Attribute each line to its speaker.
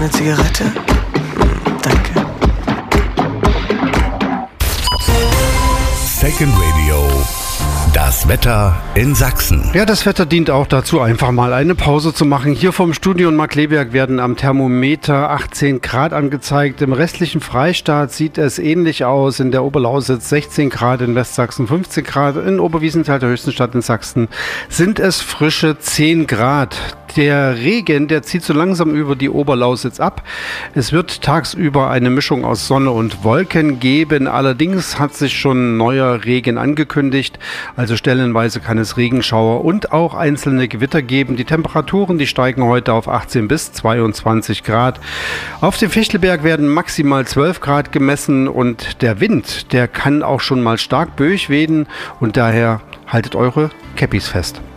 Speaker 1: eine Zigarette? Danke.
Speaker 2: Second Radio. Das Wetter in Sachsen.
Speaker 3: Ja, das Wetter dient auch dazu, einfach mal eine Pause zu machen. Hier vom Studio in Markkleeberg werden am Thermometer 18 Grad angezeigt. Im restlichen Freistaat sieht es ähnlich aus. In der Oberlausitz 16 Grad, in Westsachsen 15 Grad. In Oberwiesenthal, der höchsten Stadt in Sachsen, sind es frische 10 Grad. Der Regen, der zieht so langsam über die Oberlausitz ab. Es wird tagsüber eine Mischung aus Sonne und Wolken geben. Allerdings hat sich schon neuer Regen angekündigt. Also stellenweise kann es Regenschauer und auch einzelne Gewitter geben. Die Temperaturen, die steigen heute auf 18 bis 22 Grad. Auf dem Fichtelberg werden maximal 12 Grad gemessen und der Wind, der kann auch schon mal stark böig wehen und daher haltet eure Käppis fest.